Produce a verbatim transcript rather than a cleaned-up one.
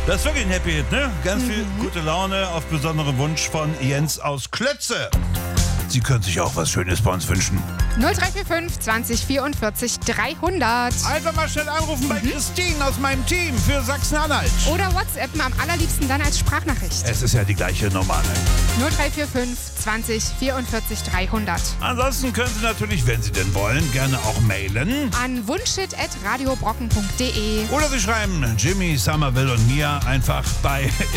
Das ist wirklich ein Happy Hit, ne? Ganz viel gute Laune auf besonderen Wunsch von Jens aus Klötze. Sie können sich auch was Schönes bei uns wünschen. null drei vier fünf zwanzig vierundvierzig dreihundert. Einfach mal schnell anrufen bei Christine aus meinem Team für Sachsen-Anhalt. Oder WhatsAppen, am allerliebsten dann als Sprachnachricht. Es ist ja die gleiche Nummer. Ne? null drei vier fünf zwanzig vierundvierzig dreihundert. Ansonsten können Sie natürlich, wenn Sie denn wollen, gerne auch mailen. An wunschhit at radiobrocken punkt de. Oder Sie schreiben Jimmy, Somerville und Mia einfach bei